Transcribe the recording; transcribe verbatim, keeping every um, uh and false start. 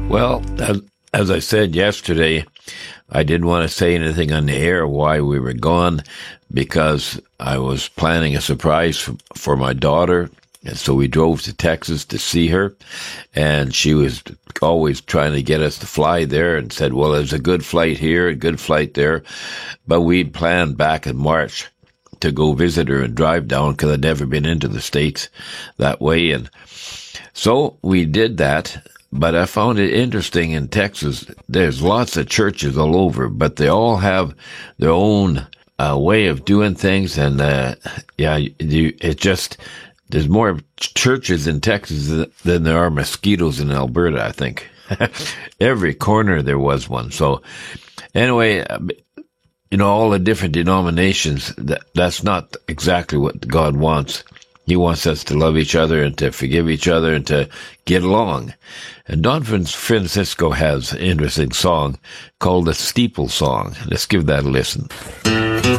Well, as, as I said yesterday, I didn't want to say anything on the air why we were gone because I was planning a surprise for, for my daughter. And so we drove to Texas to see her, and she was always trying to get us to fly there and said, well, there's a good flight here, a good flight there. But we'd planned back in March to go visit her and drive down because I'd never been into the States that way. And so we did that. But I found it interesting in Texas, there's lots of churches all over, but they all have their own uh, way of doing things. And, uh, yeah, you, it just, there's more churches in Texas than there are mosquitoes in Alberta, I think. Every corner there was one. So anyway, you know, all the different denominations, that, that's not exactly what God wants. He wants us to love each other and to forgive each other and to get along. And Don Francisco has an interesting song called the Steeple Song. Let's give that a listen.